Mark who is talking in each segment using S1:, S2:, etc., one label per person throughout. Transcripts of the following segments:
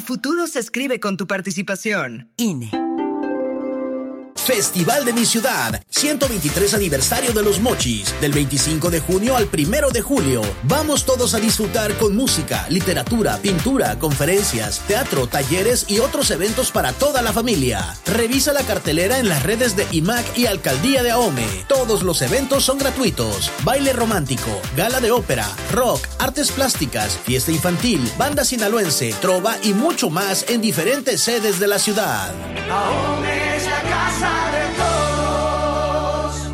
S1: futuro se escribe con tu participación. INE.
S2: Festival de mi ciudad, 123 aniversario de los Mochis, del 25 de junio al 1 de julio. Vamos todos a disfrutar con música, literatura, pintura, conferencias, teatro, talleres y otros eventos para toda la familia. Revisa la cartelera en las redes de IMAC y Alcaldía de Ahome. Todos los eventos son gratuitos. Baile romántico, gala de ópera, rock, artes plásticas, fiesta infantil, banda sinaloense, trova y mucho más en diferentes sedes de la ciudad.
S3: Ahome es la casa de todos.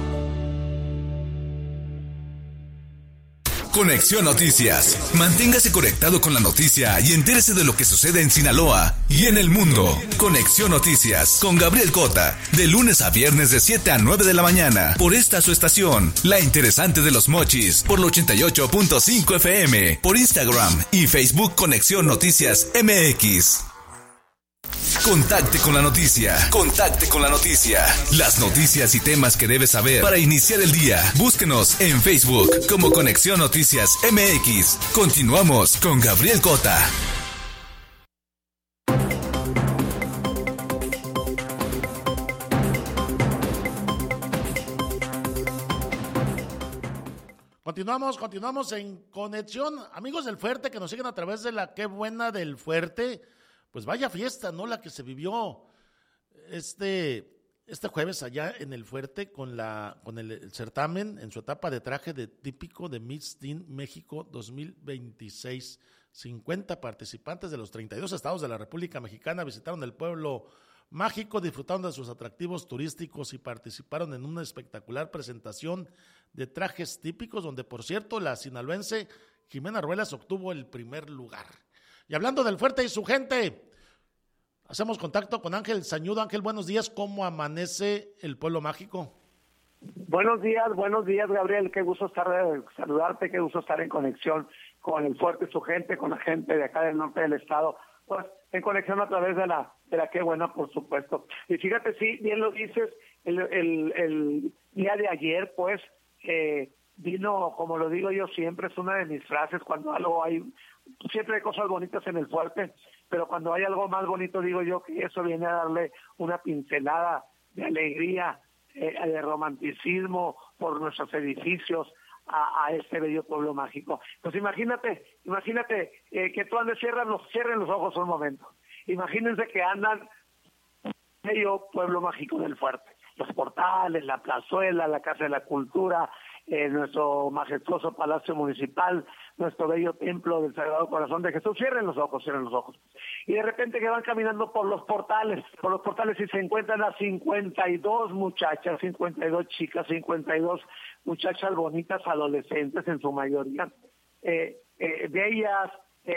S4: Conexión Noticias. Manténgase conectado con la noticia y entérese de lo que sucede en Sinaloa y en el mundo. Conexión Noticias con Gabriel Cota, de lunes a viernes de 7 a 9 de la mañana, por esta su estación, La Interesante de los Mochis, por el 88.5 FM, por Instagram y Facebook Conexión Noticias MX. Contacte con la noticia. Contacte con la noticia. Las noticias y temas que debes saber para iniciar el día. Búsquenos en Facebook como Conexión Noticias MX. Continuamos con Gabriel Cota.
S5: Continuamos en Conexión. Amigos del Fuerte que nos siguen a través de la Qué Buena del Fuerte. Pues vaya fiesta, ¿no? La que se vivió este jueves allá en el Fuerte con el certamen en su etapa de traje de típico de Miss Teen México 2026. 50 participantes de los 32 estados de la República Mexicana visitaron el pueblo mágico, disfrutaron de sus atractivos turísticos y participaron en una espectacular presentación de trajes típicos, donde, por cierto, la sinaloense Jimena Ruelas obtuvo el primer lugar. Y hablando del Fuerte y su gente, hacemos contacto con Ángel Sañudo. Ángel, buenos días. ¿Cómo amanece el pueblo mágico?
S6: Buenos días, Gabriel. Qué gusto saludarte, qué gusto estar en conexión con el Fuerte y su gente, con la gente de acá del norte del estado. Pues en conexión a través de la Qué Buena, por supuesto. Y fíjate, sí, bien lo dices, el día de ayer, pues, vino, como lo digo yo siempre, es una de mis frases, cuando algo hay, siempre hay cosas bonitas en el Fuerte, pero cuando hay algo más bonito, digo yo que eso viene a darle una pincelada de alegría, de romanticismo por nuestros edificios a este bello pueblo mágico. Pues imagínate que tú andes, cierren los ojos un momento. Imagínense que andan bello pueblo mágico del Fuerte. Los portales, la plazuela, la Casa de la Cultura, nuestro majestuoso Palacio Municipal, nuestro bello templo del Sagrado Corazón de Jesús. Cierren los ojos. Y de repente que van caminando por los portales y se encuentran a 52 muchachas, 52 chicas, 52 muchachas bonitas, adolescentes en su mayoría, bellas,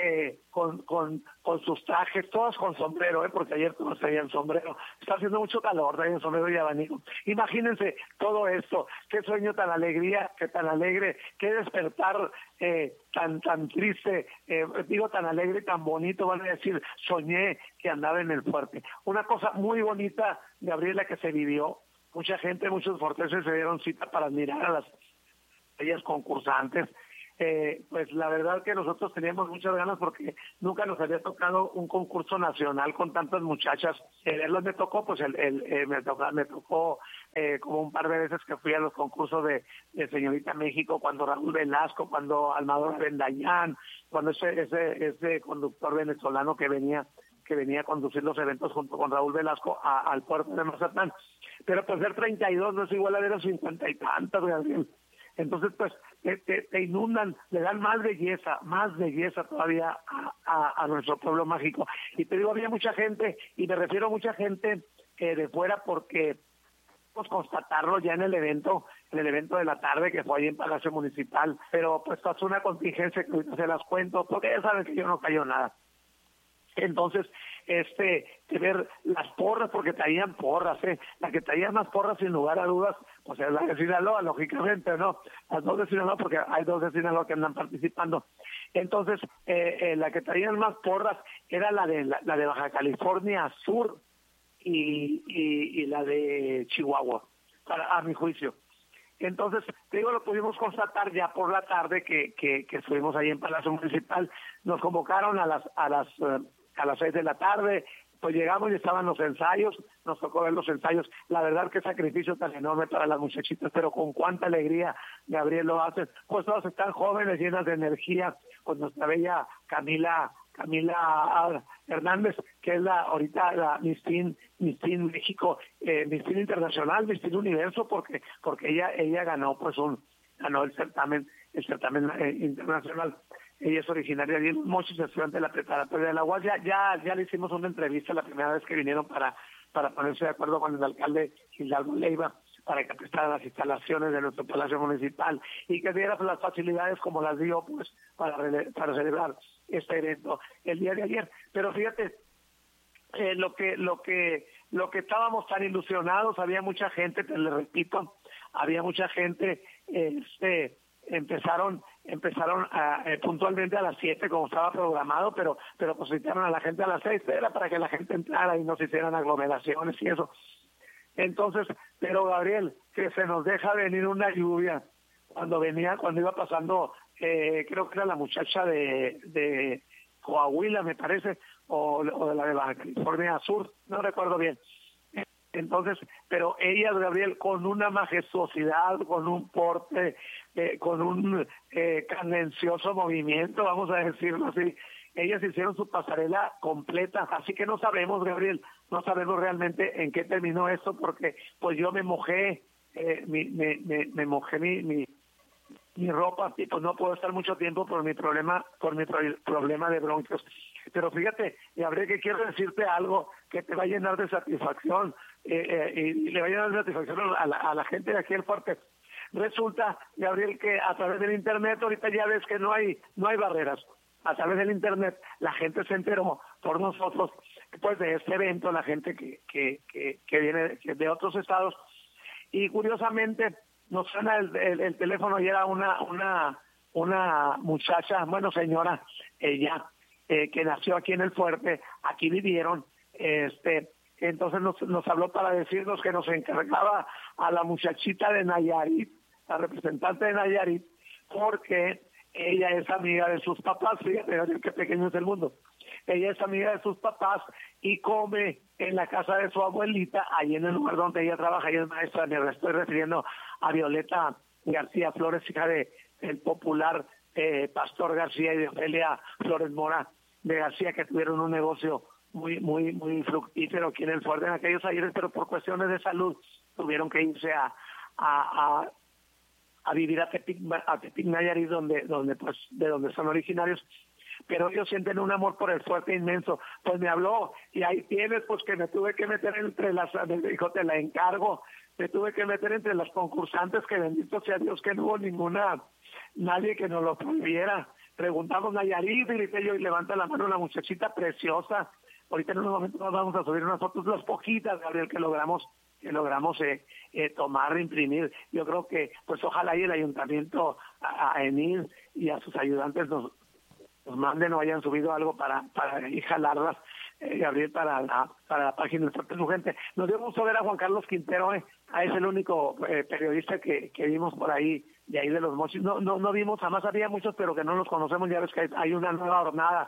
S6: con sus trajes, todas con sombrero, porque ayer todos traían sombrero. Está haciendo mucho calor, traían sombrero y abanico. Imagínense todo esto, qué sueño tan alegría, qué tan alegre, qué despertar tan triste, tan alegre y tan bonito, van a decir, soñé que andaba en el Fuerte. Una cosa muy bonita, Gabriela, que se vivió. Mucha gente, muchos forteses se dieron cita para admirar a las bellas concursantes. Pues la verdad que nosotros teníamos muchas ganas porque nunca nos había tocado un concurso nacional con tantas muchachas. Verlos me tocó, pues me tocó como un par de veces que fui a los concursos de Señorita México, cuando Raúl Velasco, cuando Almador Bendañán, cuando ese conductor venezolano que venía a conducir los eventos junto con Raúl Velasco al puerto de Mazatlán. Pero pues ver 32 no es igual a ver a 50 y tantas, Gabriel. Entonces, pues, te inundan, le dan más belleza todavía a nuestro pueblo mágico. Y te digo, había mucha gente, y me refiero a mucha gente de fuera, porque podemos constatarlo ya en el evento de la tarde, que fue ahí en Palacio Municipal, pero pues pasó una contingencia que ahorita se las cuento, porque ya saben que yo no cayó nada. Entonces, de ver las porras, porque traían porras, la que traía más porras sin lugar a dudas, pues es la de Sinaloa, lógicamente, ¿no? Las dos de Sinaloa, porque hay dos de Sinaloa que andan participando. Entonces, la que traían más porras era la de Baja California Sur y la de Chihuahua, a mi juicio. Entonces, te digo, lo pudimos constatar ya por la tarde que estuvimos ahí en Palacio Municipal. Nos convocaron a las a las 6 de la tarde. Pues llegamos y estaban los ensayos, nos tocó ver los ensayos. La verdad que sacrificio tan enorme para las muchachitas, pero con cuánta alegría, Gabriel, lo hacen. Pues todas están jóvenes, llenas de energía. Pues nuestra bella Camila Hernández, que es ahorita la Miss Teen México, Miss Teen Internacional, Miss Teen Universo, porque ella ganó el certamen internacional. Ella es originaria de Mochis, estudiante de la preparatoria de la UAS. Ya le hicimos una entrevista la primera vez que vinieron para ponerse de acuerdo con el alcalde Hidalgo Leiva, para que prestara las instalaciones de nuestro Palacio Municipal y que diera las facilidades como las dio pues para celebrar este evento el día de ayer. Pero fíjate, lo que estábamos tan ilusionados, había mucha gente, te le repito, había mucha gente, empezaron puntualmente a las 7 como estaba programado, pero pues citaron a la gente a las 6, era para que la gente entrara y no se hicieran aglomeraciones y eso. Entonces, pero Gabriel, que se nos deja venir una lluvia cuando iba pasando, creo que era la muchacha de Coahuila, me parece, o de la de Baja California Sur, no recuerdo bien. Entonces, pero ellas, Gabriel, con una majestuosidad, con un porte, con un cadencioso movimiento, vamos a decirlo así, ellas hicieron su pasarela completa, así que no sabemos, Gabriel, no sabemos realmente en qué terminó esto, porque pues yo me mojé, me mojé mi ropa y pues no puedo estar mucho tiempo por mi problema de bronquios. Pero fíjate, Gabriel, que quiero decirte algo que te va a llenar de satisfacción y le va a llenar de satisfacción a la gente de aquí del Fuerte. Resulta, Gabriel, que a través del internet ahorita ya ves que no hay barreras. A través del internet la gente se enteró por nosotros pues de este evento, la gente que viene de otros estados, y curiosamente nos suena el teléfono y era una muchacha, bueno, señora, ella que nació aquí en el Fuerte, aquí vivieron, entonces nos habló para decirnos que nos encargaba a la muchachita de Nayarit, la representante de Nayarit, porque ella es amiga de sus papás, fíjate qué pequeño es el mundo. Ella es amiga de sus papás y come en la casa de su abuelita, ahí en el lugar donde ella trabaja, ella es maestra. Me estoy refiriendo a Violeta García Flores, hija del popular Pastor García y de Ofelia Flores Mora de García, que tuvieron un negocio muy fructífero aquí en el Fuerte en aquellos ayeres, pero por cuestiones de salud tuvieron que irse a vivir a Tepic Nayarit, de donde son originarios, pero ellos sienten un amor por el Fuerte inmenso. Pues me habló, y ahí tienes, pues que me tuve que meter me dijo, te la encargo, me tuve que meter entre las concursantes, que bendito sea Dios que no hubo nadie que nos lo prohibiera. Preguntamos Nayarit, y grité yo, y levanta la mano una muchachita preciosa. Ahorita en unos momentos nos vamos a subir unas fotos, las poquitas, Gabriel, que logramos tomar, imprimir. Yo creo que pues ojalá y el ayuntamiento a Enid y a sus ayudantes nos manden o hayan subido algo para jalarlas, Gabriel, para la página del Fuerte Su Gente. Nos dio gusto ver a Juan Carlos Quintero, es el único periodista que vimos por ahí, de ahí de los Mochis. No vimos, jamás había muchos, pero que no los conocemos. Ya ves que hay una nueva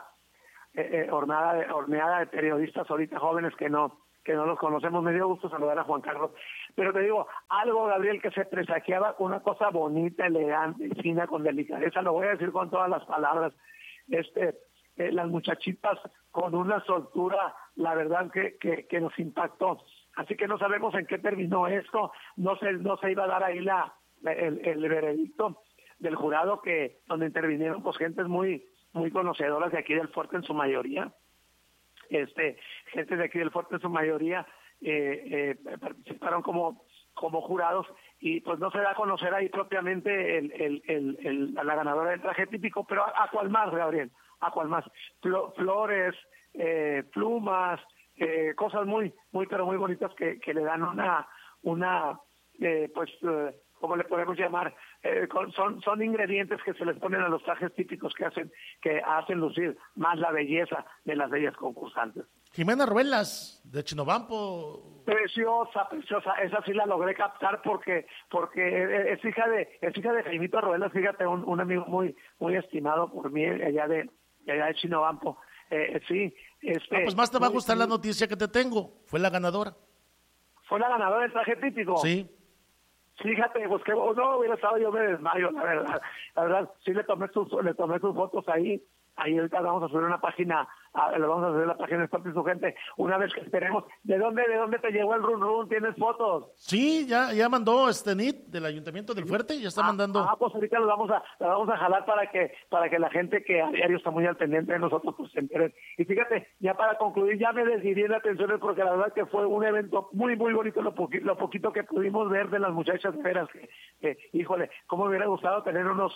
S6: horneada de periodistas ahorita jóvenes que no los conocemos. Me dio gusto saludar a Juan Carlos, pero te digo algo, Gabriel, que se presagiaba con una cosa bonita, elegante, fina, con delicadeza, lo voy a decir con todas las palabras. Las muchachitas con una soltura, la verdad que nos impactó. Así que no sabemos en qué terminó esto, no se iba a dar ahí el veredicto del jurado, donde intervinieron pues gentes muy conocedoras de aquí del Fuerte en su mayoría. Gente de aquí del Fuerte en su mayoría participaron como jurados, y pues no se da a conocer ahí propiamente la ganadora del traje típico, pero a cuál más, Gabriel, a cuál más, flores, plumas, cosas muy pero muy bonitas que le dan una ¿cómo le podemos llamar? Son ingredientes que se les ponen a los trajes típicos que hacen lucir más la belleza de las bellas concursantes.
S5: Jimena Ruelas, de Chinobampo.
S6: Preciosa, esa sí la logré captar porque es hija de Jaimito Ruelas, fíjate, un amigo muy estimado por mí allá de Chinobampo. Sí,
S5: Pues más te va a gustar la noticia que te tengo. Fue la ganadora.
S6: ¿Fue la ganadora del traje típico?
S5: Sí.
S6: Fíjate, pues que no hubiera estado, yo me desmayo, la verdad. La verdad, sí le tomé sus fotos ahí. Ahí ahorita vamos a subir una página, le vamos a subir la página de Fuerte y su Gente, una vez que esperemos. ¿De dónde te llegó el run run? ¿Tienes fotos?
S5: Sí, ya mandó NIT del Ayuntamiento del Fuerte, ya está mandando.
S6: Pues ahorita la vamos a jalar para que la gente que a diario está muy al pendiente de nosotros pues se enteren. Y fíjate, ya para concluir, ya me desvié en atenciones porque la verdad que fue un evento muy, muy bonito lo poquito que pudimos ver de las muchachas de veras, que híjole, cómo me hubiera gustado tener unos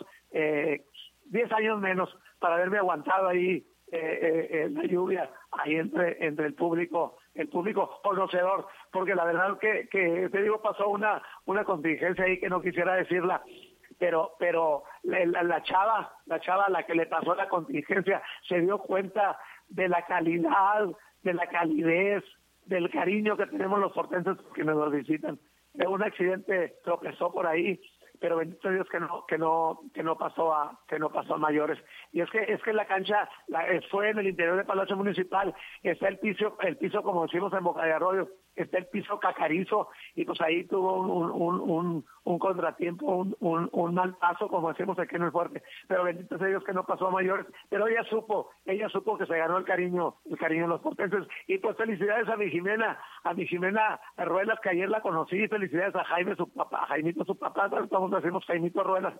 S6: 10 años menos para haberme aguantado ahí en la lluvia, ahí entre el público conocedor, porque la verdad que te digo, pasó una contingencia ahí que no quisiera decirla, pero la chava a la que le pasó la contingencia se dio cuenta de la calidad, de la calidez, del cariño que tenemos los fortenses que nos visitan. De un accidente tropezó por ahí, pero bendito Dios que no pasó a mayores. Y es que la cancha fue en el interior del Palacio Municipal, está el piso como decimos en Boca de Arroyo, está el piso cacarizo, y pues ahí tuvo un contratiempo, un mal paso, como decimos aquí en el Fuerte, pero bendito sea Dios que no pasó a mayores. Pero ella supo que se ganó el cariño de los portenses. Y pues felicidades a mi Jimena Ruelas, que ayer la conocí, felicidades a Jaimito su papá, todos decimos Jaimito Ruelas,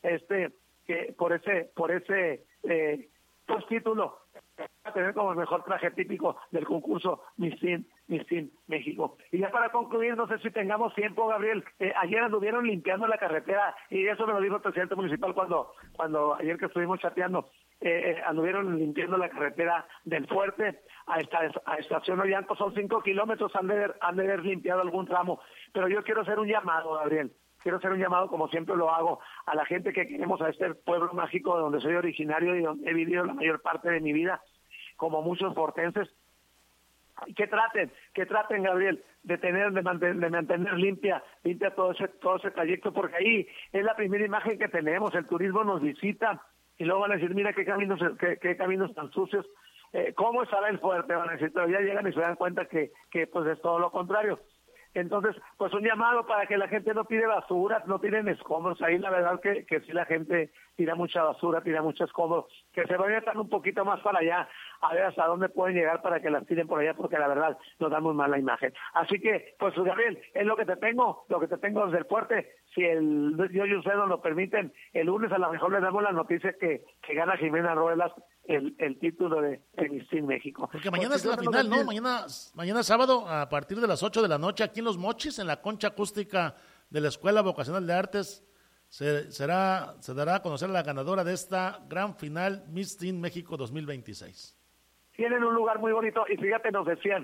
S6: que por ese título a tener como el mejor traje típico del concurso Miss Teen México. Y ya para concluir, no sé si tengamos tiempo, Gabriel, ayer anduvieron limpiando la carretera, y eso me lo dijo el presidente municipal cuando ayer que estuvimos chateando, anduvieron limpiando la carretera del Fuerte a Estación Ollanco, son 5 kilómetros, han de haber limpiado algún tramo, pero yo quiero hacer un llamado, Gabriel. Quiero hacer un llamado, como siempre lo hago, a la gente que queremos a este pueblo mágico de donde soy originario y donde he vivido la mayor parte de mi vida, como muchos portenses, que traten, Gabriel, de mantener limpia todo ese trayecto, porque ahí es la primera imagen que tenemos. El turismo nos visita y luego van a decir, mira qué caminos tan sucios, cómo estará el Fuerte, van a decir, pero ya llegan y se dan cuenta que pues es todo lo contrario. Entonces, pues un llamado para que la gente no tire basura, no tiren escombros. Ahí la verdad que sí, la gente tira mucha basura, tira mucho escombro, que se vayan un poquito más para allá, a ver hasta dónde pueden llegar para que las tiren por allá, porque la verdad nos da muy mala imagen. Así que, pues Gabriel, es lo que te tengo desde el Fuerte. Si yo y usted nos lo permiten, el lunes a lo mejor les damos la noticia que gana Jimena Ruelas el título de Miss Teen México.
S5: Porque mañana es la final, ¿no? Mañana sábado, a partir de las 8 de la noche, aquí en Los Mochis, en la concha acústica de la Escuela Vocacional de Artes, se dará a conocer a la ganadora de esta gran final Miss Teen México 2026.
S6: Tienen un lugar muy bonito, y fíjate, nos decían,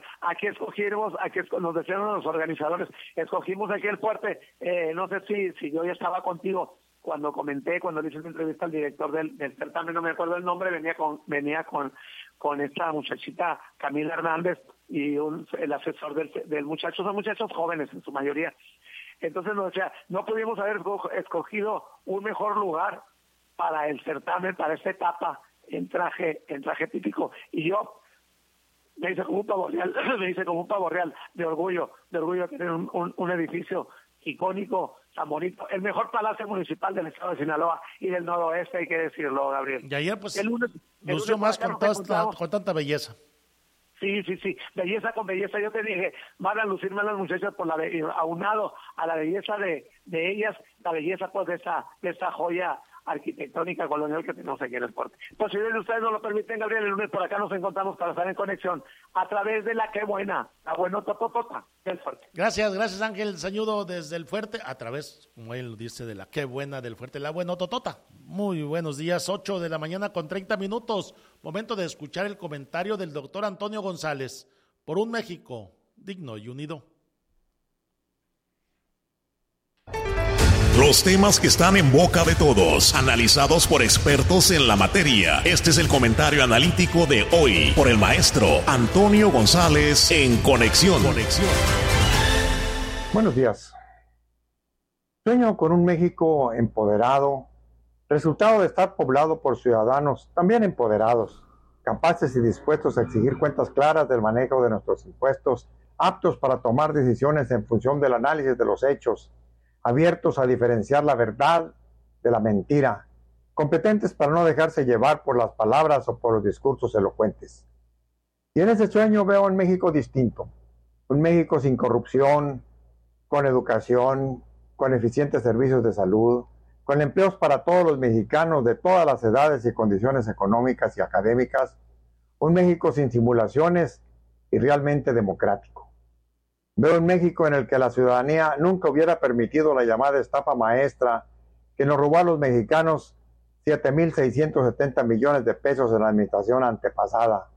S6: nos decían los organizadores, escogimos aquí el Fuerte, no sé si yo ya estaba contigo cuando le hice una entrevista al director del certamen, no me acuerdo el nombre, venía con esta muchachita Camila Hernández y el asesor del muchacho, son muchachos jóvenes en su mayoría. Entonces nos decía, no pudimos haber escogido un mejor lugar para el certamen, para esta etapa en traje típico, y yo me hice como un pavo real de orgullo de tener un edificio icónico, tan bonito, el mejor palacio municipal del estado de Sinaloa y del noroeste, hay que decirlo, Gabriel.
S5: Y ayer pues lució más con tanta belleza.
S6: Sí, belleza con belleza. Yo te dije, van a lucir más las muchachas aunado a la belleza de ellas, la belleza pues de esta joya arquitectónica colonial que tenemos aquí en el Fuerte. Pues si ustedes nos lo permiten, Gabriel, el lunes por acá nos encontramos para estar en conexión a través de la buenototota del Fuerte.
S5: Gracias Ángel Sañudo desde el Fuerte, a través, como él dice, de la qué buena del Fuerte, la buenototota. Muy buenos días, 8 de la mañana con 30 minutos, momento de escuchar el comentario del doctor Antonio González, por un México digno y unido.
S7: Los temas que están en boca de todos, analizados por expertos en la materia. Este es el comentario analítico de hoy por el maestro Antonio González en Conexión.
S8: Buenos días. Sueño con un México empoderado, resultado de estar poblado por ciudadanos también empoderados, capaces y dispuestos a exigir cuentas claras del manejo de nuestros impuestos, aptos para tomar decisiones en función del análisis de los hechos, abiertos a diferenciar la verdad de la mentira, competentes para no dejarse llevar por las palabras o por los discursos elocuentes. Y en ese sueño veo un México distinto, un México sin corrupción, con educación, con eficientes servicios de salud, con empleos para todos los mexicanos de todas las edades y condiciones económicas y académicas, un México sin simulaciones y realmente democrático. Veo un México en el que la ciudadanía nunca hubiera permitido la llamada estafa maestra que nos robó a los mexicanos 7,670 millones de pesos en la administración antepasada,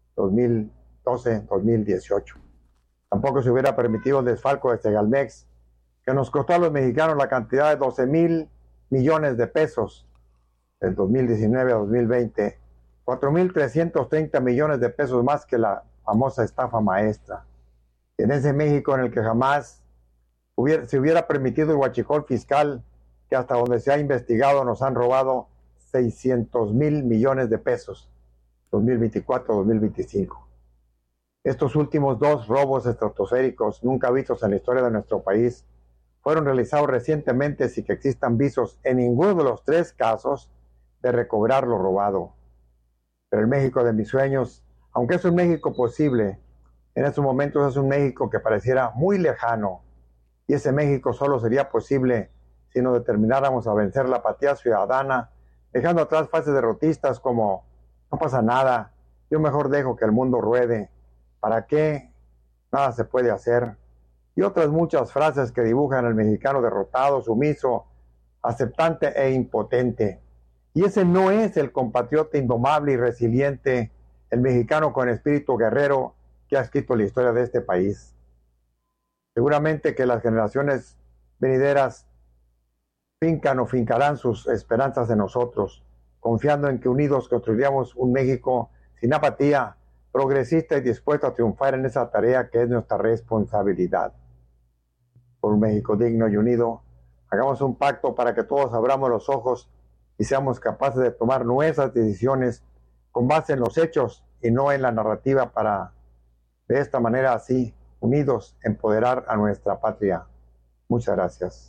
S8: 2012-2018. Tampoco se hubiera permitido el desfalco de Segalmex, que nos costó a los mexicanos la cantidad de 12,000 millones de pesos del 2019 a 2020, 4,330 millones de pesos más que la famosa estafa maestra. En ese México en el que jamás se hubiera permitido el huachicol fiscal, que hasta donde se ha investigado nos han robado 600,000 millones de pesos, 2024-2025. Estos últimos dos robos estratosféricos nunca vistos en la historia de nuestro país fueron realizados recientemente sin que existan visos en ninguno de los tres casos de recobrar lo robado. Pero el México de mis sueños, aunque es un México posible, en estos momentos es un México que pareciera muy lejano, y ese México solo sería posible si nos determináramos a vencer la apatía ciudadana, dejando atrás frases derrotistas como no pasa nada, yo mejor dejo que el mundo ruede, ¿para qué? Nada se puede hacer. Y otras muchas frases que dibujan al mexicano derrotado, sumiso, aceptante e impotente. Y ese no es el compatriota indomable y resiliente, el mexicano con espíritu guerrero que ha escrito la historia de este país. Seguramente que las generaciones venideras fincarán sus esperanzas en nosotros, confiando en que unidos construiríamos un México sin apatía, progresista y dispuesto a triunfar en esa tarea que es nuestra responsabilidad. Por un México digno y unido, hagamos un pacto para que todos abramos los ojos y seamos capaces de tomar nuestras decisiones con base en los hechos y no en la narrativa para, de esta manera así, unidos, empoderar a nuestra patria. Muchas gracias.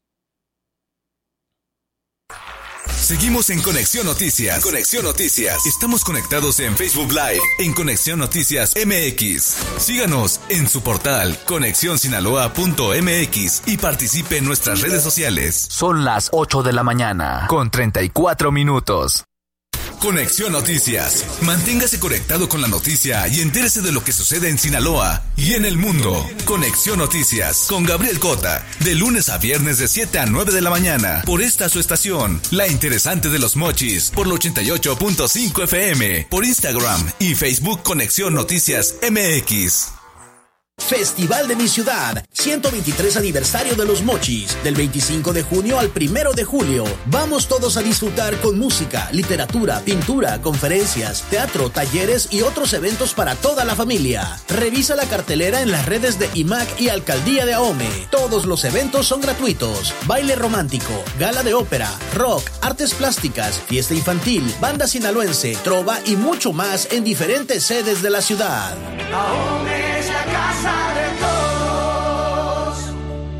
S4: Seguimos en Conexión Noticias. Conexión Noticias. Estamos conectados en Facebook Live, en Conexión Noticias MX. Síganos en su portal conexionsinaloa.mx y participe en nuestras redes sociales.
S9: Son las 8 de la mañana, con 34 minutos.
S4: Conexión Noticias. Manténgase conectado con la noticia y entérese de lo que sucede en Sinaloa y en el mundo. Conexión Noticias con Gabriel Cota, de lunes a viernes de 7 a 9 de la mañana, por esta su estación, La Interesante de los Mochis, por el 88.5 FM, por Instagram y Facebook Conexión Noticias MX.
S2: Festival de mi ciudad, 123 aniversario de los Mochis, del 25 de junio al 1 de julio. Vamos todos a disfrutar con música, literatura, pintura, conferencias, teatro, talleres y otros eventos para toda la familia. Revisa la cartelera en las redes de IMAC y Alcaldía de Ahome. Todos los eventos son gratuitos. Baile romántico, gala de ópera, rock, artes plásticas, fiesta infantil, banda sinaloense, trova y mucho más en diferentes sedes de la ciudad.
S3: Ahome es la casa de todos.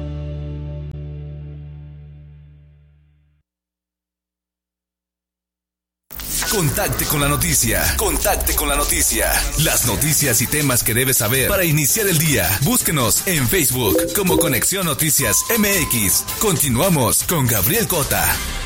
S4: Contacte con la noticia. Contacte con la noticia. Las noticias y temas que debes saber para iniciar el día. Búsquenos en Facebook como Conexión Noticias MX. Continuamos con Gabriel Cota.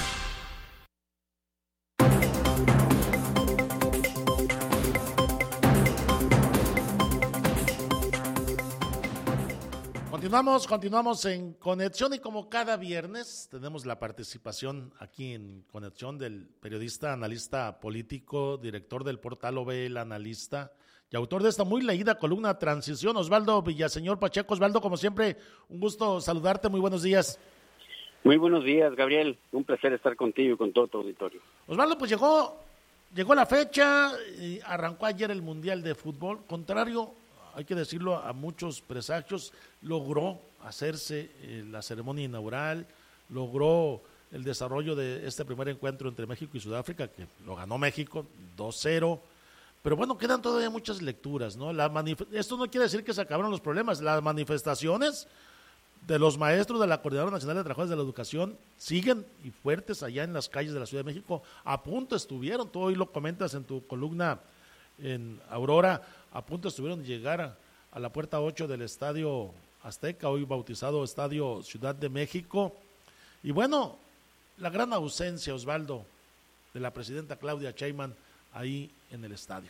S5: Continuamos en Conexión y como cada viernes tenemos la participación aquí en Conexión del periodista, analista político, director del portal OVE El Analista y autor de esta muy leída columna Transición, Osvaldo Villaseñor Pacheco. Osvaldo, como siempre, un gusto saludarte, muy buenos días.
S10: Muy buenos días, Gabriel, un placer estar contigo y con todo tu auditorio.
S5: Osvaldo, pues llegó la fecha, y arrancó ayer el Mundial de Fútbol, contrario, hay que decirlo, a muchos presagios, logró hacerse la ceremonia inaugural, logró el desarrollo de este primer encuentro entre México y Sudáfrica, que lo ganó México 2-0, Pero bueno, quedan todavía muchas lecturas, ¿no? Esto no quiere decir que se acabaron los problemas. Las manifestaciones de los maestros de la Coordinadora Nacional de Trabajadores de la Educación siguen y fuertes allá en las calles de la Ciudad de México. A punto estuvieron, tú hoy lo comentas en tu columna en Aurora, a punto estuvieron de llegar a la puerta 8 del Estadio Azteca, hoy bautizado Estadio Ciudad de México. Y bueno, la gran ausencia, Osvaldo, de la presidenta Claudia Sheinbaum ahí en el estadio.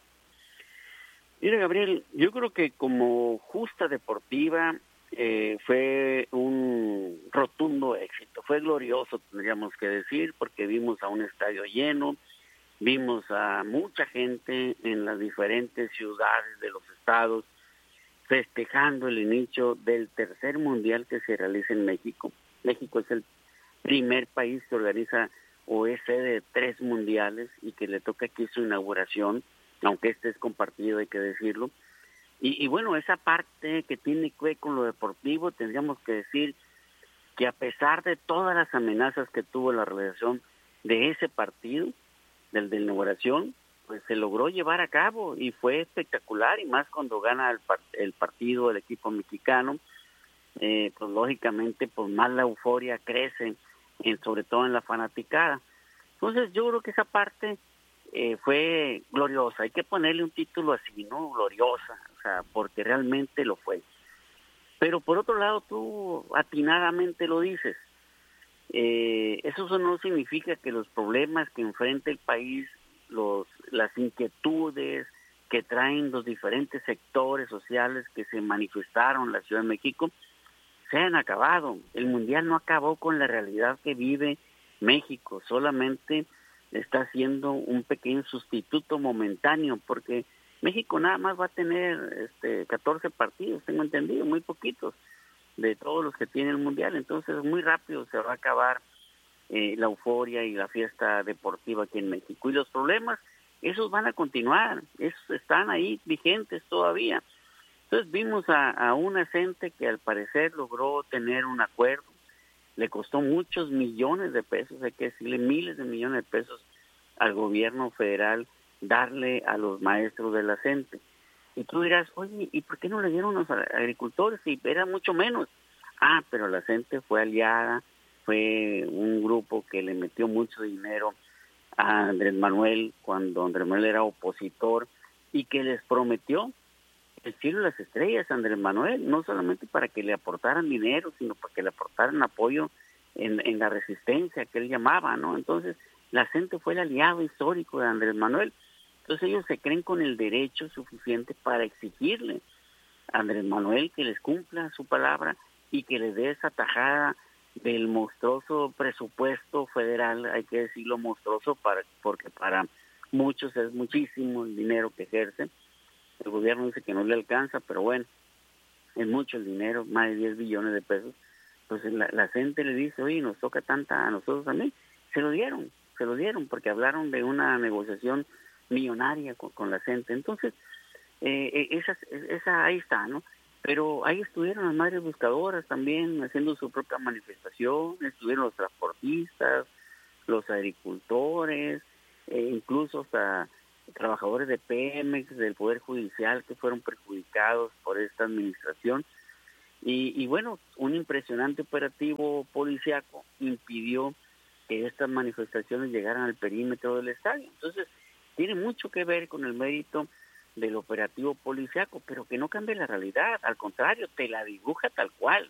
S10: Mira, Gabriel, yo creo que como justa deportiva fue un rotundo éxito, fue glorioso, tendríamos que decir, porque vimos a un estadio lleno, vimos a mucha gente en las diferentes ciudades de los estados festejando el inicio del tercer mundial que se realiza en México. México es el primer país que organiza o es sede de 3 mundiales y que le toca aquí su inauguración, aunque este es compartido, hay que decirlo. Y bueno, esa parte que tiene que ver con lo deportivo, tendríamos que decir que a pesar de todas las amenazas que tuvo la realización de ese partido, del de inauguración, pues se logró llevar a cabo y fue espectacular, y más cuando gana el partido el equipo mexicano, pues lógicamente pues más la euforia crece, sobre todo en la fanaticada. Entonces yo creo que esa parte fue gloriosa, hay que ponerle un título así, ¿no? Gloriosa, o sea, porque realmente lo fue. Pero por otro lado, tú atinadamente lo dices, eso no significa que los problemas que enfrenta el país, las inquietudes que traen los diferentes sectores sociales que se manifestaron en la Ciudad de México, se han acabado. El mundial no acabó con la realidad que vive México, solamente está siendo un pequeño sustituto momentáneo, porque México nada más va a tener 14 partidos, tengo entendido, muy poquitos de todos los que tiene el mundial, entonces muy rápido se va a acabar la euforia y la fiesta deportiva aquí en México. Y los problemas, esos van a continuar, esos están ahí vigentes todavía. Entonces vimos a una gente que al parecer logró tener un acuerdo, le costó muchos millones de pesos, hay que decirle miles de millones de pesos al gobierno federal, darle a los maestros de la CENTE. Y tú dirás, oye, ¿y por qué no le dieron a los agricultores? Si era mucho menos. Pero la CENTE fue aliada, fue un grupo que le metió mucho dinero a Andrés Manuel cuando Andrés Manuel era opositor y que les prometió el cielo y las estrellas a Andrés Manuel, no solamente para que le aportaran dinero, sino para que le aportaran apoyo en la resistencia que él llamaba, ¿no? Entonces, la CENTE fue el aliado histórico de Andrés Manuel. Entonces ellos se creen con el derecho suficiente para exigirle a Andrés Manuel que les cumpla su palabra y que les dé esa tajada del monstruoso presupuesto federal, hay que decirlo monstruoso porque para muchos es muchísimo el dinero que ejerce. El gobierno dice que no le alcanza, pero bueno, es mucho el dinero, más de 10 billones de pesos. Entonces la gente le dice, oye, nos toca tanta a nosotros también. Se lo dieron porque hablaron de una negociación millonaria con la gente. Entonces, esa ahí está, ¿no? Pero ahí estuvieron las madres buscadoras también haciendo su propia manifestación, estuvieron los transportistas, los agricultores, incluso hasta trabajadores de Pemex, del Poder Judicial, que fueron perjudicados por esta administración. Y bueno, un impresionante operativo policiaco impidió que estas manifestaciones llegaran al perímetro del estadio. Entonces, tiene mucho que ver con el mérito del operativo policiaco, pero que no cambia la realidad, al contrario, te la dibuja tal cual,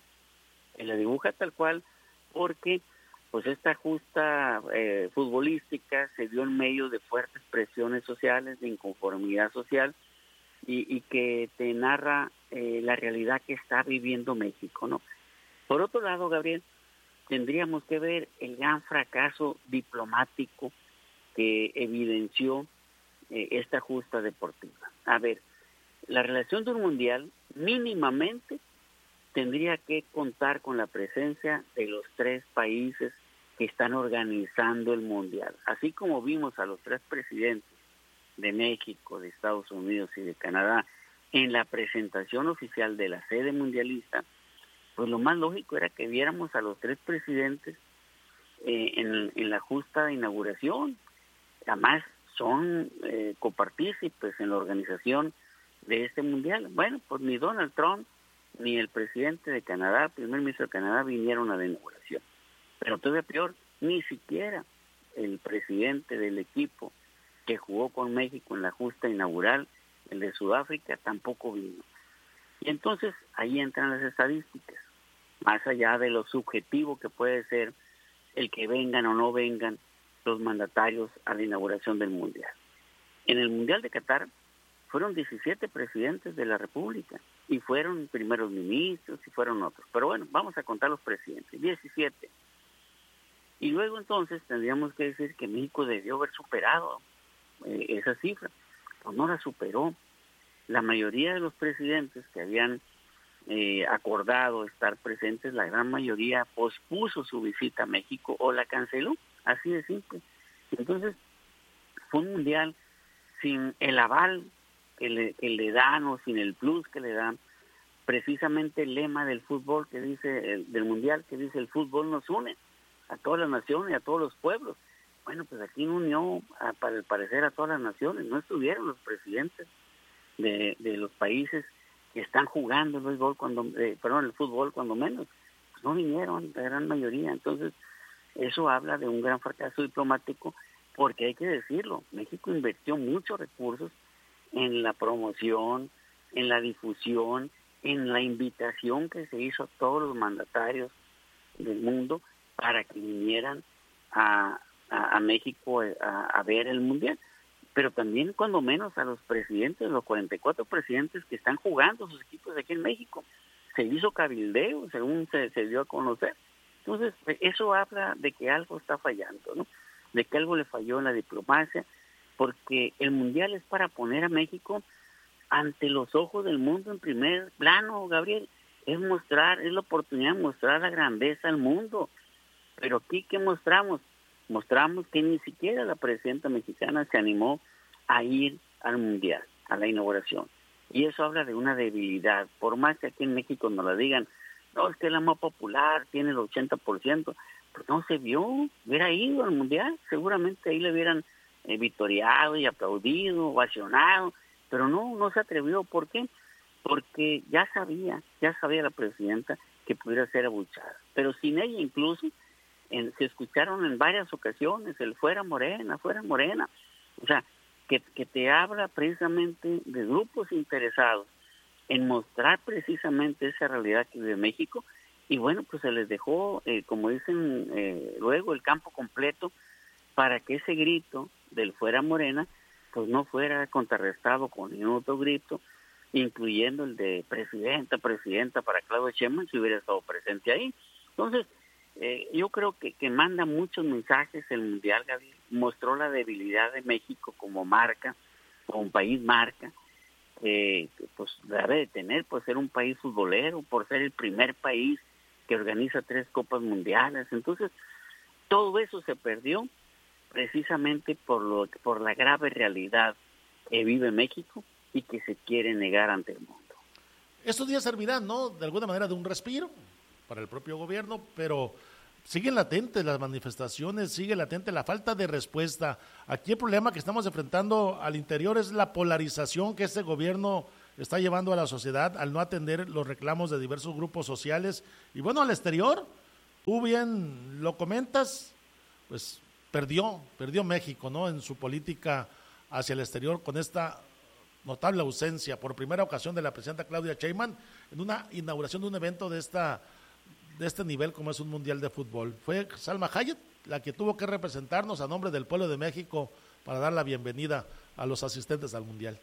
S10: porque pues esta justa futbolística se dio en medio de fuertes presiones sociales, de inconformidad social, y que te narra la realidad que está viviendo México, ¿no? Por otro lado, Gabriel, tendríamos que ver el gran fracaso diplomático que evidenció esta justa deportiva. A ver, la relación de un mundial mínimamente tendría que contar con la presencia de los 3 países que están organizando el mundial. Así como vimos a los 3 presidentes de México, de Estados Unidos y de Canadá en la presentación oficial de la sede mundialista, pues lo más lógico era que viéramos a los 3 presidentes en la justa inauguración. Además, son copartícipes en la organización de este mundial. Bueno, pues ni Donald Trump ni el presidente de Canadá, primer ministro de Canadá, vinieron a la inauguración. Pero todavía peor, ni siquiera el presidente del equipo que jugó con México en la justa inaugural, el de Sudáfrica, tampoco vino. Y entonces ahí entran las estadísticas, más allá de lo subjetivo que puede ser el que vengan o no vengan los mandatarios a la inauguración del Mundial. En el Mundial de Qatar fueron 17 presidentes de la República y fueron primeros ministros y fueron otros. Pero bueno, vamos a contar los presidentes, 17. Y luego entonces tendríamos que decir que México debió haber superado esa cifra, pues no la superó. La mayoría de los presidentes que habían acordado estar presentes, la gran mayoría pospuso su visita a México o la canceló, así de simple. Entonces fue un mundial sin el aval que le dan o sin el plus que le dan. Precisamente el lema del fútbol que dice, del mundial, que dice: el fútbol nos une a todas las naciones y a todos los pueblos. Bueno, pues aquí unió para el parecer a todas las naciones. No estuvieron los presidentes de los países que están jugando el el fútbol cuando menos, pues no vinieron la gran mayoría. Entonces eso habla de un gran fracaso diplomático, porque hay que decirlo, México invirtió muchos recursos en la promoción, en la difusión, en la invitación que se hizo a todos los mandatarios del mundo para que vinieran a México a ver el mundial. Pero también cuando menos a los presidentes, los 44 presidentes que están jugando sus equipos aquí en México. Se hizo cabildeo, según se dio a conocer. Entonces, eso habla de que algo está fallando, ¿no? De que algo le falló en la diplomacia, porque el mundial es para poner a México ante los ojos del mundo en primer plano, Gabriel. Es la oportunidad de mostrar la grandeza al mundo. Pero aquí, ¿qué mostramos? Mostramos que ni siquiera la presidenta mexicana se animó a ir al mundial, a la inauguración. Y eso habla de una debilidad. Por más que aquí en México nos la digan, no, es que la más popular tiene el 80%, pues no se vio, hubiera ido al mundial, seguramente ahí le hubieran victoriado y aplaudido, ovacionado, pero no se atrevió. ¿Por qué? Porque ya sabía la presidenta que pudiera ser abuchada. Pero sin ella incluso, se escucharon en varias ocasiones el fuera Morena. O sea, que te habla precisamente de grupos interesados en mostrar precisamente esa realidad que vive México. Y bueno, pues se les dejó, como dicen luego, el campo completo para que ese grito del fuera Morena pues no fuera contrarrestado con ningún otro grito, incluyendo el de presidenta para Claudia Sheinbaum, si hubiera estado presente ahí. Entonces, yo creo que manda muchos mensajes el mundial, Gabriel. Mostró la debilidad de México como marca, como país marca, que pues debe de tener por ser un país futbolero, por ser el primer país que organiza 3 copas mundiales. Entonces, todo eso se perdió precisamente por la grave realidad que vive México y que se quiere negar ante el mundo.
S5: Estos días servirán, ¿no?, de alguna manera de un respiro para el propio gobierno, pero siguen latentes las manifestaciones, sigue latente la falta de respuesta. Aquí el problema que estamos enfrentando al interior es la polarización que este gobierno está llevando a la sociedad al no atender los reclamos de diversos grupos sociales. Y bueno, al exterior, tú bien lo comentas, pues perdió México, ¿no?, en su política hacia el exterior, con esta notable ausencia por primera ocasión de la presidenta Claudia Sheinbaum en una inauguración de un evento de este nivel como es un mundial de fútbol. Fue Salma Hayek la que tuvo que representarnos a nombre del pueblo de México para dar la bienvenida a los asistentes al mundial.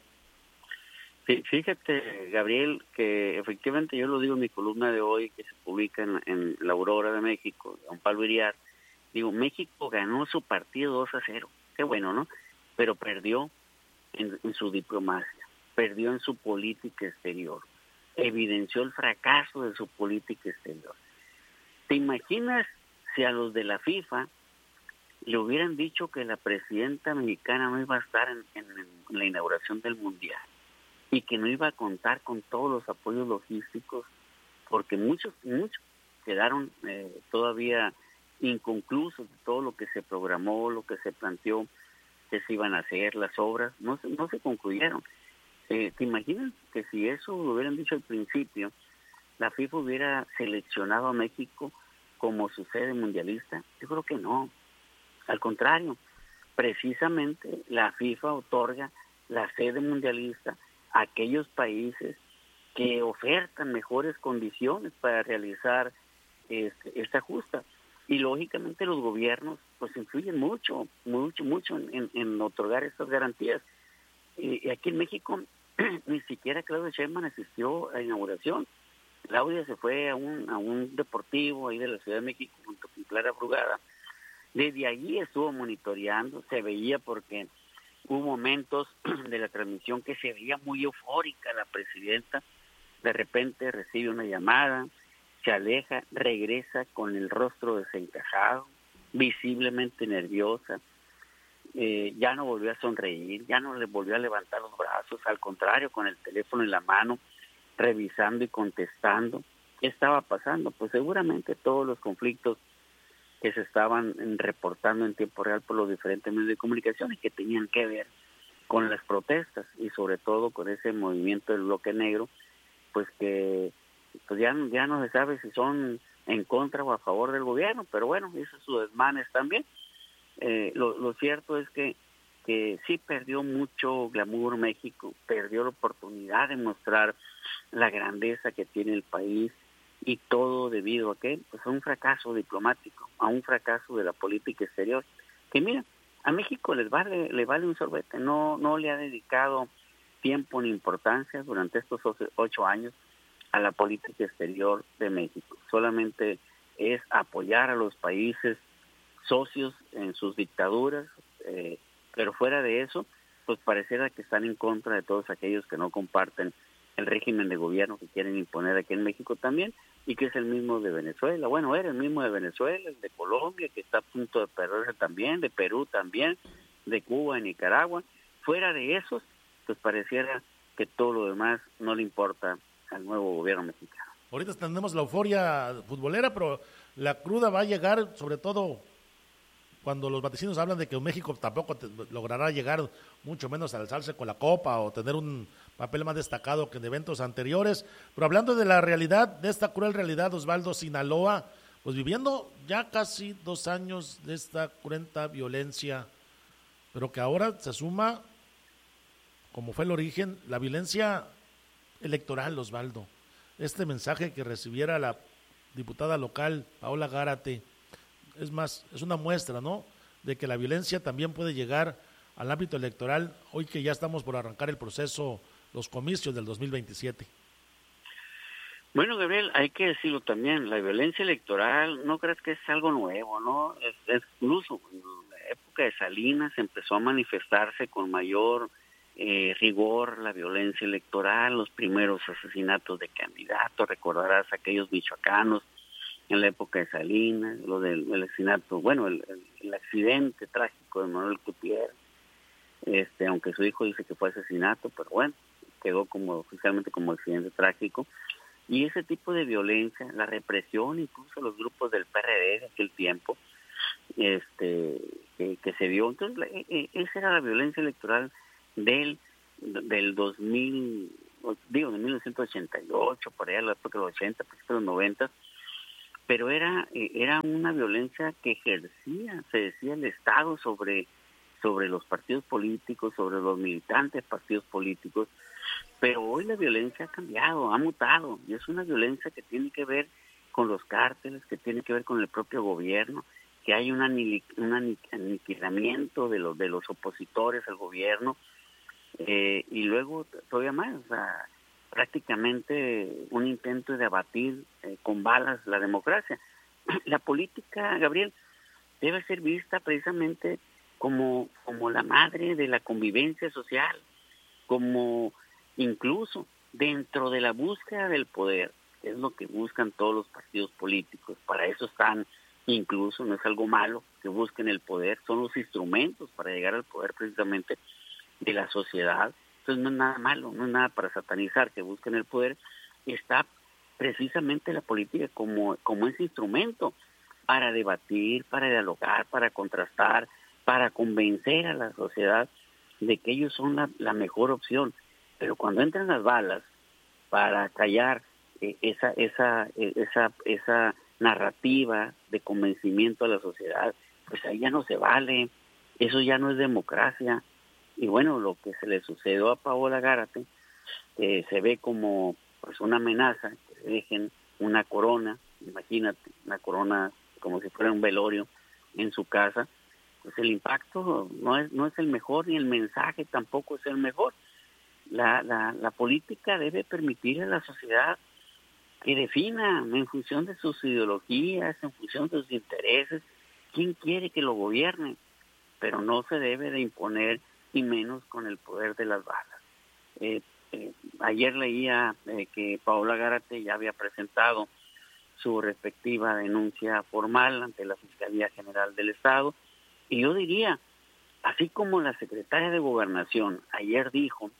S10: Sí, fíjate, Gabriel, que efectivamente yo lo digo en mi columna de hoy que se publica en La Aurora de México, Don Pablo Iriar. Digo, México ganó su partido 2-0, qué bueno, ¿no? Pero perdió en su diplomacia, perdió en su política exterior, evidenció el fracaso de su política exterior. ¿Te imaginas si a los de la FIFA le hubieran dicho que la presidenta mexicana no iba a estar en la inauguración del mundial y que no iba a contar con todos los apoyos logísticos, porque muchos quedaron todavía inconclusos de todo lo que se programó, lo que se planteó? que se iban a hacer, las obras, no se concluyeron. ¿Te imaginas que si eso lo hubieran dicho al principio, la FIFA hubiera seleccionado a México como su sede mundialista? Yo creo que no. Al contrario, precisamente la FIFA otorga la sede mundialista a aquellos países que ofertan mejores condiciones para realizar esta justa. Y lógicamente los gobiernos pues influyen mucho en otorgar estas garantías. Y aquí en México ni siquiera Claudia Sheinbaum asistió a la inauguración. Claudia se fue a un deportivo ahí de la Ciudad de México junto con Clara Brugada. Desde allí estuvo monitoreando, se veía porque hubo momentos de la transmisión que se veía muy eufórica la presidenta. De repente recibe una llamada, se aleja, regresa con el rostro desencajado, visiblemente nerviosa. Ya no volvió a sonreír, ya no le volvió a levantar los brazos, al contrario, con el teléfono en la mano, revisando y contestando. ¿Qué estaba pasando? Pues seguramente todos los conflictos que se estaban reportando en tiempo real por los diferentes medios de comunicación y que tenían que ver con las protestas y sobre todo con ese movimiento del bloque negro, pues que pues ya no se sabe si son en contra o a favor del gobierno, pero bueno, eso es su desmanes también. Lo cierto es que sí perdió mucho glamour México, perdió la oportunidad de mostrar la grandeza que tiene el país, y todo debido a ¿qué? Pues a un fracaso diplomático, a un fracaso de la política exterior, que mira, a México le vale un sorbete, no le ha dedicado tiempo ni importancia durante estos 8 años a la política exterior de México, solamente es apoyar a los países socios en sus dictaduras, pero fuera de eso, pues pareciera que están en contra de todos aquellos que no comparten el régimen de gobierno que quieren imponer aquí en México también, y que es el mismo de Venezuela. Bueno, era el mismo de Venezuela, el de Colombia, que está a punto de perderse también, de Perú también, de Cuba, de Nicaragua. Fuera de esos, pues pareciera que todo lo demás no le importa al nuevo gobierno mexicano.
S5: Ahorita tenemos la euforia futbolera, pero la cruda va a llegar, sobre todo cuando los vaticinos hablan de que México tampoco logrará llegar, mucho menos a alzarse con la copa o tener un papel más destacado que en eventos anteriores. Pero hablando de la realidad, de esta cruel realidad, Osvaldo, Sinaloa, pues viviendo ya casi 2 años de esta cruenta violencia, pero que ahora se suma, como fue el origen, la violencia electoral, Osvaldo. Este mensaje que recibiera la diputada local, Paola Gárate, es una muestra, ¿no?, de que la violencia también puede llegar al ámbito electoral, hoy que ya estamos por arrancar el proceso, los comicios del 2027.
S10: Bueno, Gabriel, hay que decirlo también, la violencia electoral no crees que es algo nuevo, ¿no? Es incluso en la época de Salinas empezó a manifestarse con mayor rigor la violencia electoral, los primeros asesinatos de candidatos, recordarás aquellos michoacanos en la época de Salinas, lo del asesinato, bueno, el accidente trágico de Manuel Gutiérrez, aunque su hijo dice que fue asesinato, pero bueno, quedó oficialmente como accidente trágico. Y ese tipo de violencia, la represión, incluso los grupos del PRD de aquel tiempo, que se vio. Entonces, esa era la violencia electoral del 2000, de 1988, por allá, la época de los 80, principios de los 90, pero era una violencia que ejercía, se decía, el Estado sobre los partidos políticos, sobre los militantes partidos políticos. Pero hoy la violencia ha cambiado, ha mutado, y es una violencia que tiene que ver con los cárteles, que tiene que ver con el propio gobierno, que hay un aniquilamiento de los opositores al gobierno, y luego todavía más, o sea, prácticamente un intento de abatir con balas la democracia. La política, Gabriel, debe ser vista precisamente como la madre de la convivencia social, como incluso dentro de la búsqueda del poder, que es lo que buscan todos los partidos políticos. Para eso están, incluso no es algo malo que busquen el poder, son los instrumentos para llegar al poder precisamente de la sociedad. Entonces no es nada malo, no es nada para satanizar que busquen el poder. Está precisamente la política como ese instrumento para debatir, para dialogar, para contrastar, para convencer a la sociedad de que ellos son la mejor opción. Pero cuando entran las balas para callar esa narrativa de convencimiento a la sociedad, pues ahí ya no se vale, eso ya no es democracia. Y bueno, lo que se le sucedió a Paola Gárate, se ve como pues una amenaza, que se dejen una corona, imagínate, una corona como si fuera un velorio en su casa, pues el impacto no es el mejor, ni el mensaje tampoco es el mejor. La política debe permitir a la sociedad que defina en función de sus ideologías, en función de sus intereses, quién quiere que lo gobierne, pero no se debe de imponer, y menos con el poder de las balas. Ayer leía que Paola Gárate ya había presentado su respectiva denuncia formal ante la Fiscalía General del Estado, y yo diría, así como la secretaria de Gobernación ayer dijo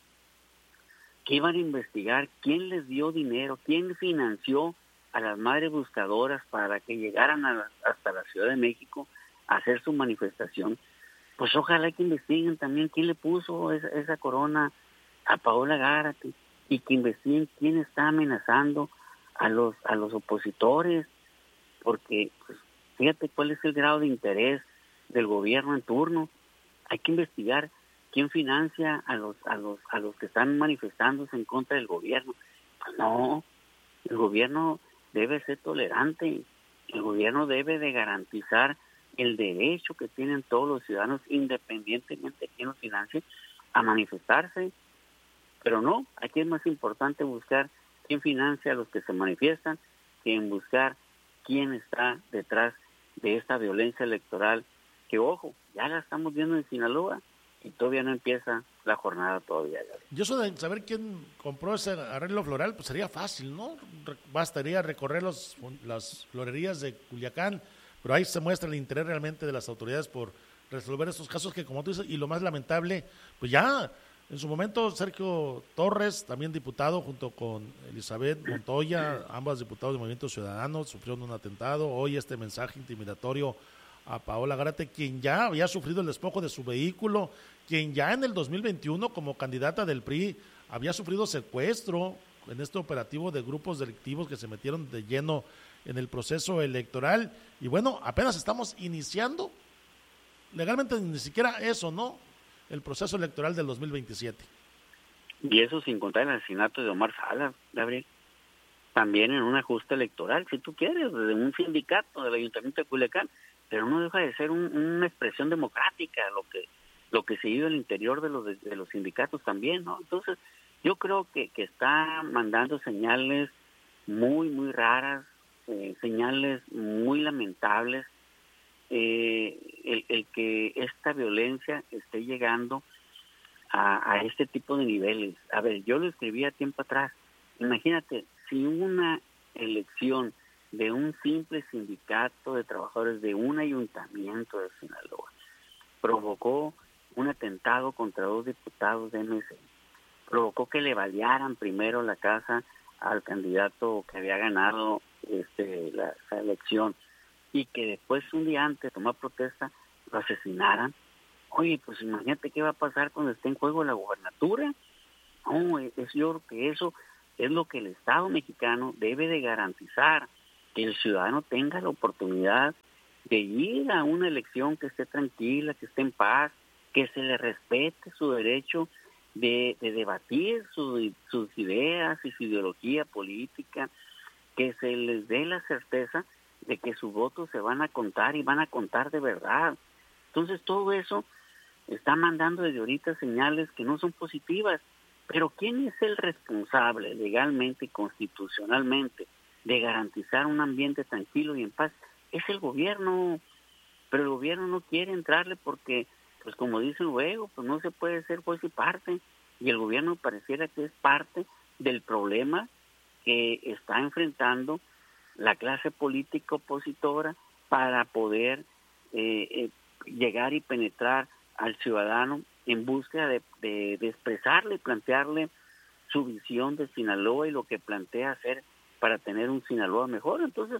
S10: que iban a investigar quién les dio dinero, quién financió a las madres buscadoras para que llegaran hasta la Ciudad de México a hacer su manifestación, pues ojalá que investiguen también quién le puso esa corona a Paola Gárate, y que investiguen quién está amenazando a los opositores, porque pues, fíjate cuál es el grado de interés del gobierno en turno. Hay que investigar quién financia a los que están manifestándose en contra del gobierno. Pues no, el gobierno debe ser tolerante, el gobierno debe de garantizar el derecho que tienen todos los ciudadanos, independientemente de quién los financie, a manifestarse. Pero no, aquí es más importante buscar quién financia a los que se manifiestan que en buscar quién está detrás de esta violencia electoral, que ojo, ya la estamos viendo en Sinaloa y todavía no empieza la jornada todavía.
S5: Yo eso de saber quién compró ese arreglo floral, pues sería fácil, ¿no? Bastaría recorrer las florerías de Culiacán, pero ahí se muestra el interés realmente de las autoridades por resolver estos casos que, como tú dices, y lo más lamentable, pues ya en su momento Sergio Torres, también diputado, junto con Elizabeth Montoya, ambas diputados del Movimiento Ciudadano, sufrieron un atentado. Hoy este mensaje intimidatorio a Paola Gárate, quien ya había sufrido el despojo de su vehículo, quien ya en el 2021 como candidata del PRI había sufrido secuestro en este operativo de grupos delictivos que se metieron de lleno en el proceso electoral. Y bueno, apenas estamos iniciando, legalmente ni siquiera eso, ¿no? El proceso electoral del 2027.
S10: Y eso sin contar el asesinato de Omar Salas, Gabriel. También en una justa electoral, si tú quieres, de un sindicato del Ayuntamiento de Culiacán, pero no deja de ser una expresión democrática lo que se vive al interior de los sindicatos también, ¿no? Entonces, yo creo que está mandando señales muy, muy raras, señales muy lamentables, el que esta violencia esté llegando a este tipo de niveles. A ver, yo lo escribí a tiempo atrás. Imagínate, si una elección de un simple sindicato de trabajadores de un ayuntamiento de Sinaloa provocó un atentado contra 2 diputados de MC, provocó que le balearan primero la casa al candidato que había ganado la elección, y que después, un día antes de tomar protesta, lo asesinaran. Oye, pues imagínate qué va a pasar cuando esté en juego la gubernatura. No, yo creo que eso es lo que el Estado mexicano debe de garantizar, que el ciudadano tenga la oportunidad de ir a una elección que esté tranquila, que esté en paz, que se le respete su derecho de debatir sus ideas y su ideología política, que se les dé la certeza de que sus votos se van a contar y van a contar de verdad. Entonces todo eso está mandando desde ahorita señales que no son positivas. Pero ¿quién es el responsable legalmente y constitucionalmente de garantizar un ambiente tranquilo y en paz? Es el gobierno, pero el gobierno no quiere entrarle porque, pues como dicen luego, pues no se puede ser juez y parte, y el gobierno pareciera que es parte del problema que está enfrentando la clase política opositora para poder llegar y penetrar al ciudadano en búsqueda de expresarle, plantearle su visión de Sinaloa y lo que plantea hacer para tener un Sinaloa mejor. Entonces,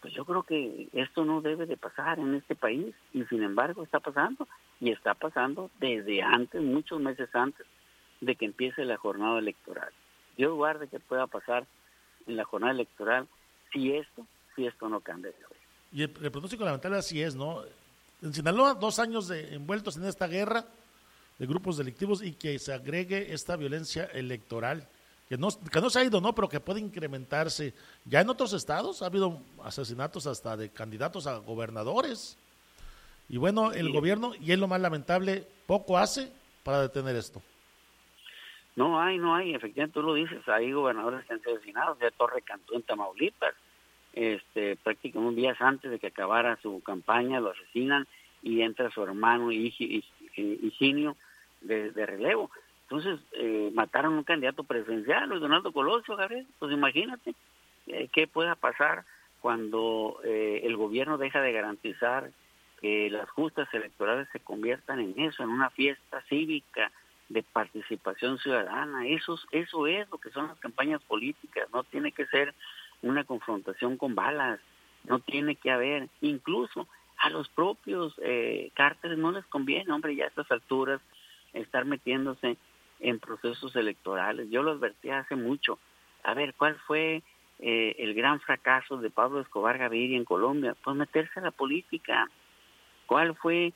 S10: pues yo creo que esto no debe de pasar en este país, y sin embargo está pasando, y está pasando desde antes, muchos meses antes de que empiece la jornada electoral. Dios guarde que pueda pasar en la jornada electoral si esto no cambia.
S5: Y el pronóstico lamentable así es, ¿no? En Sinaloa, 2 años envueltos en esta guerra de grupos delictivos, y que se agregue esta violencia electoral, que no se ha ido, ¿no? Pero que puede incrementarse. Ya en otros estados ha habido asesinatos hasta de candidatos a gobernadores. Y bueno, el gobierno, y es lo más lamentable, poco hace para detener esto.
S10: No hay, efectivamente tú lo dices, hay gobernadores que han sido asesinados, de Torre Cantú en Tamaulipas, prácticamente días antes de que acabara su campaña lo asesinan, y entra su hermano Higinio de relevo. Entonces, mataron a un candidato presidencial, Luis Donaldo Colosio, Gabriel. Pues imagínate qué pueda pasar cuando el gobierno deja de garantizar que las justas electorales se conviertan en eso, en una fiesta cívica de participación ciudadana. Eso es lo que son las campañas políticas. No tiene que ser una confrontación con balas, no tiene que haber, incluso a los propios cárteles no les conviene, hombre, ya a estas alturas estar metiéndose en procesos electorales. Yo lo advertí hace mucho. A ver, ¿cuál fue el gran fracaso de Pablo Escobar Gaviria en Colombia? Pues meterse a la política. ¿Cuál fue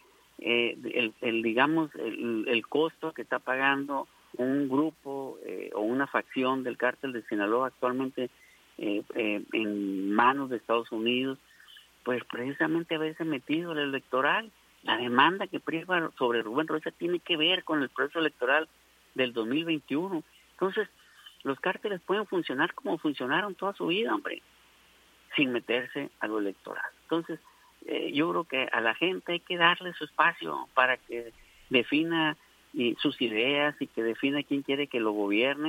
S10: el costo que está pagando un grupo o una facción del cártel de Sinaloa actualmente en manos de Estados Unidos? Pues precisamente haberse metido al electoral. La demanda que priva sobre Rubén Rocha tiene que ver con el proceso electoral del 2021. Entonces, los cárteles pueden funcionar como funcionaron toda su vida, hombre, sin meterse a lo electoral. Entonces, yo creo que a la gente hay que darle su espacio para que defina sus ideas y que defina quién quiere que lo gobierne,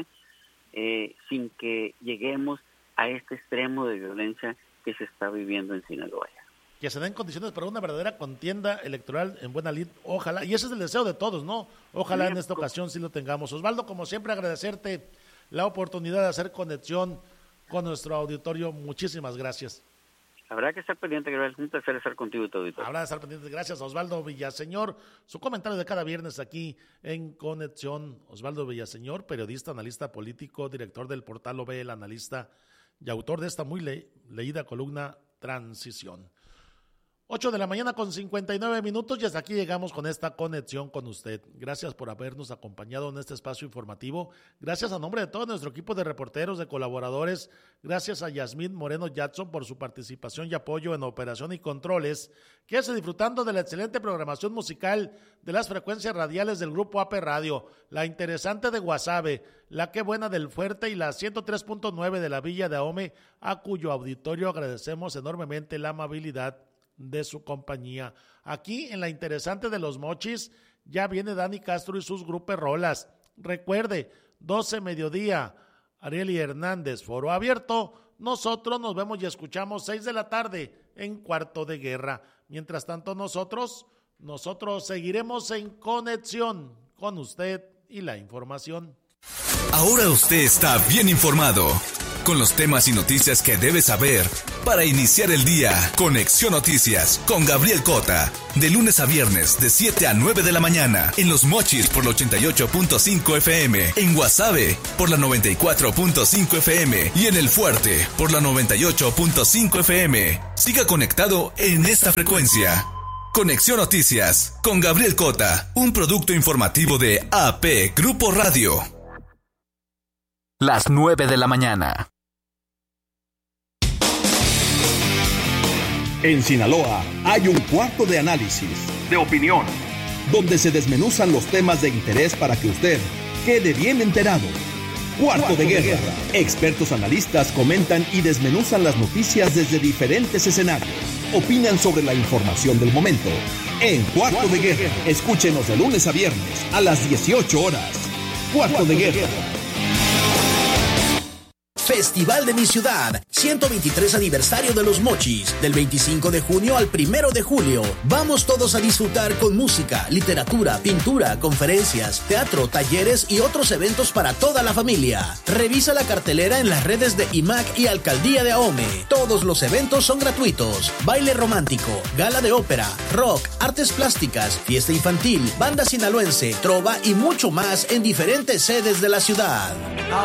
S10: sin que lleguemos a este extremo de violencia que se está viviendo en Sinaloa.
S5: Que se den condiciones para una verdadera contienda electoral en buena lid, ojalá, y ese es el deseo de todos, ¿no? Ojalá en esta ocasión sí lo tengamos. Osvaldo, como siempre, agradecerte la oportunidad de hacer conexión con nuestro auditorio. Muchísimas gracias.
S10: Habrá que estar pendiente, Gabriel. Un placer estar contigo y tu auditorio.
S5: Habrá de estar pendiente. Gracias a Osvaldo Villaseñor. Su comentario de cada viernes aquí en Conexión. Osvaldo Villaseñor, periodista, analista político, director del portal OVE, el analista y autor de esta muy leída columna Transición. 8 de la mañana con 59 minutos y hasta aquí llegamos con esta conexión con usted. Gracias por habernos acompañado en este espacio informativo. Gracias a nombre de todo nuestro equipo de reporteros, de colaboradores. Gracias a Yasmín Moreno Yatson por su participación y apoyo en operación y controles. Quédese disfrutando de la excelente programación musical de las frecuencias radiales del Grupo AP Radio, la interesante de Guasave, la que buena del Fuerte y la 103.9 de la Villa de Ahome, a cuyo auditorio agradecemos enormemente la amabilidad de su compañía. Aquí en la interesante de Los Mochis ya viene Dani Castro y sus grupos rolas. Recuerde, 12 mediodía, Arieli Hernández, foro abierto. Nosotros nos vemos y escuchamos 6 de la tarde en Cuarto de Guerra. Mientras tanto nosotros seguiremos en conexión con usted y la información.
S4: Ahora usted está bien informado con los temas y noticias que debe saber para iniciar el día. Conexión Noticias con Gabriel Cota, de lunes a viernes de 7 a 9 de la mañana en Los Mochis por la 88.5 FM, en Guasave por la 94.5 FM y en El Fuerte por la 98.5 FM. Siga conectado en esta frecuencia. Conexión Noticias con Gabriel Cota, un producto informativo de AP Grupo Radio.
S9: Las 9 de la mañana.
S7: En Sinaloa hay un cuarto de análisis, de opinión, donde se desmenuzan los temas de interés para que usted quede bien enterado. Cuarto de Guerra. Expertos analistas comentan y desmenuzan las noticias desde diferentes escenarios. Opinan sobre la información del momento. En Cuarto de Guerra. Escúchenos de lunes a viernes a las 18 horas. Cuarto de Guerra.
S2: Festival de mi ciudad, 123 aniversario de los Mochis, del 25 de junio al 1 de julio. Vamos todos a disfrutar con música, literatura, pintura, conferencias, teatro, talleres y otros eventos para toda la familia. Revisa la cartelera en las redes de IMAC y Alcaldía de Ahome. Todos los eventos son gratuitos. Baile romántico, gala de ópera, rock, artes plásticas, fiesta infantil, banda sinaloense, trova y mucho más en diferentes sedes de la ciudad.